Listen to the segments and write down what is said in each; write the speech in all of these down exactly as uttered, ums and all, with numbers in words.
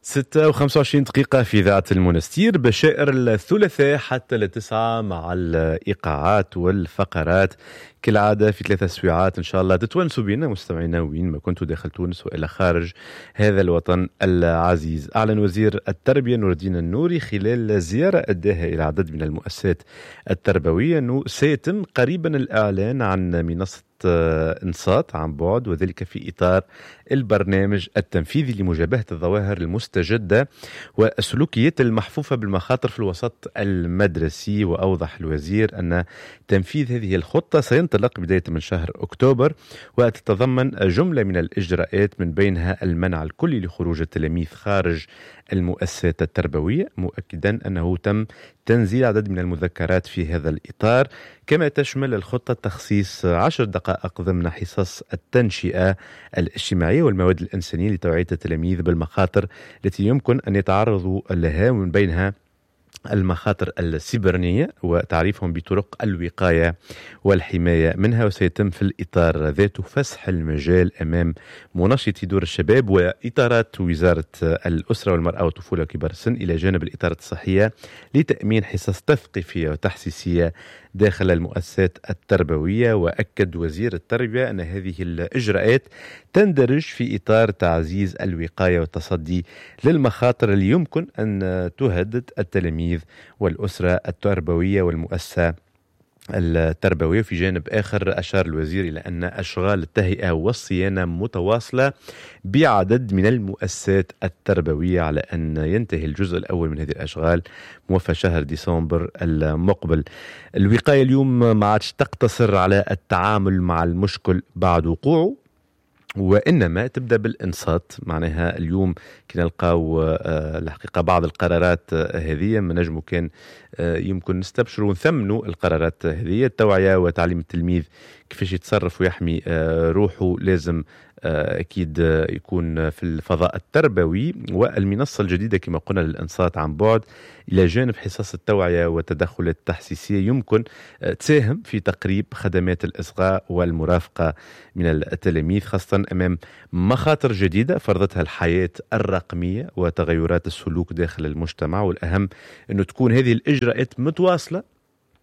ستة وخمسة وعشرين دقيقة في إذاعة المنستير، بشائر الثلاثاء حتى لتسعة مع الإيقاعات والفقرات كالعادة في ثلاثة سويعات إن شاء الله تتونسوا بينا مستمعينا وين ما كنتوا داخل تونس وإلى خارج هذا الوطن العزيز. أعلن وزير التربية نور الدين النوري خلال زيارة أداها إلى عدد من المؤسسات التربوية أنه سيتم قريبا الإعلان عن منصة انصات عن بعد، وذلك في إطار البرنامج التنفيذي لمجابهة الظواهر المستجدة والسلوكيات المحفوفة بالمخاطر في الوسط المدرسي. وأوضح الوزير أن تنفيذ هذه الخطة سينطلق بداية من شهر أكتوبر، وتتضمن جملة من الإجراءات من بينها المنع الكلي لخروج التلاميذ خارج المؤسسات التربوية، مؤكدا أنه تم تنزيل عدد من المذكرات في هذا الإطار. كما تشمل الخطة تخصيص عشر دقائق ضمن حصص التنشئة الاجتماعية والمواد الإنسانية لتوعية التلاميذ بالمخاطر التي يمكن أن يتعرضوا لها، ومن بينها المخاطر السيبرانية وتعريفهم بطرق الوقاية والحماية منها. وسيتم في الإطار ذاته فسح المجال أمام منشطي دور الشباب وإطارات وزارة الأسرة والمرأة والطفولة وكبار السن إلى جانب الإطارات الصحية لتأمين حصص تثقيفية وتحسيسية داخل المؤسسات التربوية. وأكد وزير التربية أن هذه الإجراءات تندرج في إطار تعزيز الوقاية والتصدي للمخاطر اللي يمكن أن تهدد التلاميذ والأسرة التربوية والمؤسسة التربوية. في جانب آخر أشار الوزير إلى أن أشغال التهيئة والصيانة متواصلة بعدد من المؤسسات التربوية على أن ينتهي الجزء الأول من هذه الأشغال موفى شهر ديسمبر المقبل. الوقاية اليوم ما عادش تقتصر على التعامل مع المشكل بعد وقوعه، وإنما تبدأ بالإنصات. معناها اليوم كي نلقاو الحقيقة بعض القرارات هذه ما نجمو كان يمكن نستبشروا ونثمنوا القرارات هذه. التوعية وتعليم التلميذ كيفاش يتصرف ويحمي روحه لازم أكيد يكون في الفضاء التربوي. والمنصة الجديدة كما قلنا للإنصات عن بعد إلى جانب حصص التوعية والتدخلات التحسيسية يمكن تساهم في تقريب خدمات الإصغاء والمرافقة من التلاميذ، خاصة أمام مخاطر جديدة فرضتها الحياة الرقمية وتغيرات السلوك داخل المجتمع. والأهم أنه تكون هذه الإجراءات متواصلة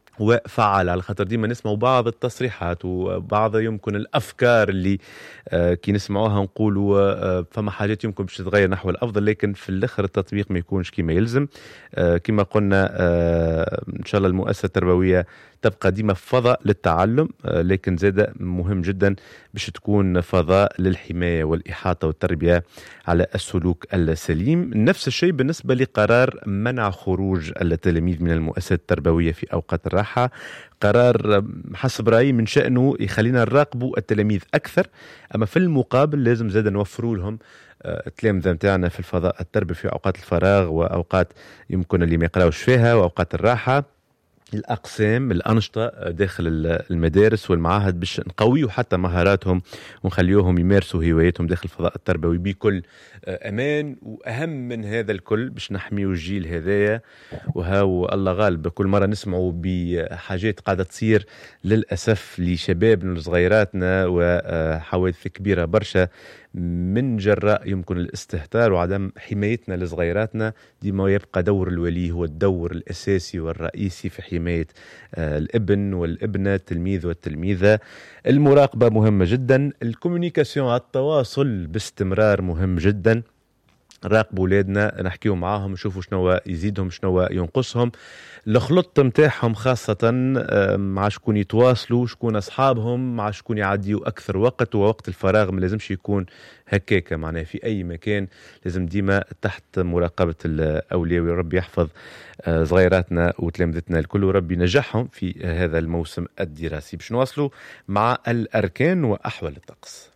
وفعال، على خاطر ديما نسمعوا بعض التصريحات وبعض يمكن الأفكار اللي آه كي نسمعوها نقولوا آه فما حاجات يمكن باش تتغير نحو الأفضل، لكن في الآخر التطبيق ما يكونش كما يلزم. آه كما قلنا آه إن شاء الله المؤسسة التربوية تبقى ديما فضاء للتعلم، آه لكن زادة مهم جدا باش تكون فضاء للحماية والإحاطة والتربية على السلوك السليم. نفس الشيء بالنسبة لقرار منع خروج التلاميذ من المؤسسات التربوية في أوقات الراحة. قرار حسب رأيي من شأنه يخلينا نراقبوا التلاميذ أكثر، أما في المقابل لازم زاد نوفروا لهم التلامذة متاعنا في الفضاء التربوي في أوقات الفراغ وأوقات يمكن اللي ما يقراوش فيها وأوقات الراحة الأقسام الأنشطة داخل المدارس والمعاهد باش نقويوا حتى مهاراتهم ونخليوهم يمارسوا هواياتهم داخل الفضاء التربوي بكل أمان. وأهم من هذا الكل باش نحميوا الجيل هذايا. وهاو الله غالب كل مرة نسمعوا بحاجات قاعدة تصير للأسف لشبابنا وصغيراتنا وحوادث كبيرة برشا من جراء يمكن الاستهتار وعدم حمايتنا لصغيراتنا. ديما يبقى دور الولي هو الدور الأساسي والرئيسي في حماية الابن والابنة التلميذ والتلميذة. المراقبة مهمة جدا، الكوميونيكاسيون التواصل باستمرار مهم جدا. راقبوا ولادنا، نحكيوا معاهم نشوفوا شنو يزيدهم شنو ينقصهم، الخلط متاعهم خاصة مع شكون يتواصلوا شكون أصحابهم مع شكون يعديوا أكثر وقت. ووقت الفراغ ما لازمش يكون هكاكا، معناه في أي مكان لازم ديما تحت مراقبة الأولياء. ورب يحفظ صغيراتنا وتلامذتنا الكل ورب ينجحهم في هذا الموسم الدراسي. باش نواصلوا مع الأركان وأحوال الطقس.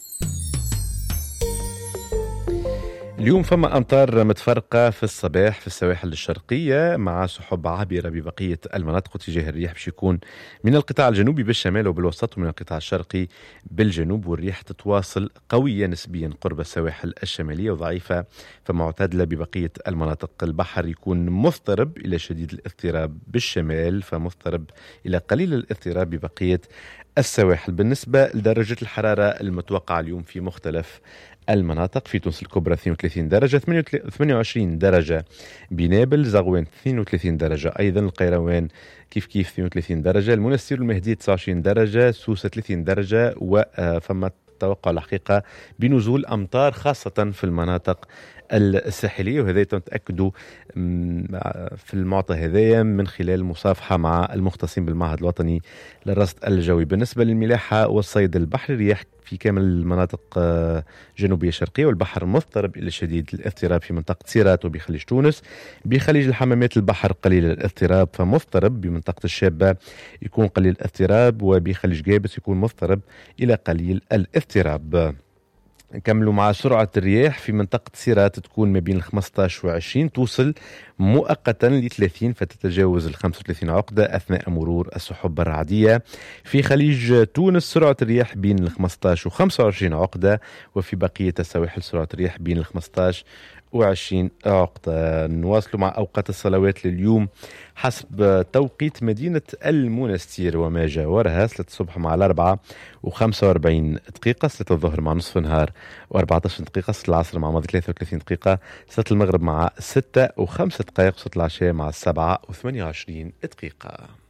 اليوم فما أمطار متفرقة في الصباح في السواحل الشرقية مع سحب عابرة ببقية المناطق، واتجاه الرياح باش يكون من القطاع الجنوبي بالشمال وبالوسط ومن القطاع الشرقي بالجنوب. والرياح تتواصل قوية نسبيا قرب السواحل الشمالية وضعيفة فمعتدلة ببقية المناطق. البحر يكون مضطرب إلى شديد الاضطراب بالشمال فمضطرب إلى قليل الاضطراب ببقية السواحل. بالنسبة لدرجة الحرارة المتوقعة اليوم في مختلف المناطق. في تونس الكبرى اثنين وثلاثين درجة، ثمانية وعشرين درجة بنابل، زغوان اثنين وثلاثين درجة أيضا، القيروان كيف كيف اثنين وثلاثين درجة، المنستير والمهدي تسعة وعشرين درجة، سوسة ثلاثين درجة، وفما توقع الحقيقة بنزول أمطار خاصة في المناطق الساحلية، وهذا تأكدوا في المعطى هذايا من خلال مصافحة مع المختصين بالمعهد الوطني للرصد الجوي. بالنسبة للملاحة والصيد البحري، رياح في كامل المناطق الجنوبية الشرقية، والبحر مضطرب إلى شديد الاضطراب في منطقة سيرات وبخليج تونس. بخليج الحمامات البحر قليل الاضطراب فمضطرب، بمنطقة الشابة يكون قليل الاضطراب، وبخليج جابس يكون مضطرب إلى قليل الاضطراب. نكملوا مع سرعة الرياح في منطقة سيرات تكون ما بين خمسة عشر و عشرين، توصل مؤقتا ل ثلاثين فتتجاوز ال خمسة وثلاثين عقدة أثناء مرور السحب الرعدية. في خليج تونس سرعة الرياح بين ال خمسة عشر و خمسة وعشرين عقدة، وفي بقية السواحل سرعة الرياح بين ال خمسة عشر وعشرين عقدة. نواصل مع أوقات الصلوات لليوم حسب توقيت مدينة المنستير وما جاورها: صلاة الصبح مع الأربعة وخمسة وأربعين دقيقة، صلاة الظهر مع نصف نهار وأربعة عشر دقيقة، صلاة العصر مع ماضي ثلاثة وثلاثين دقيقة، صلاة المغرب مع ستة وخمسة دقائق، صلاة العشاء مع السبعة وثمانية وعشرين دقيقة.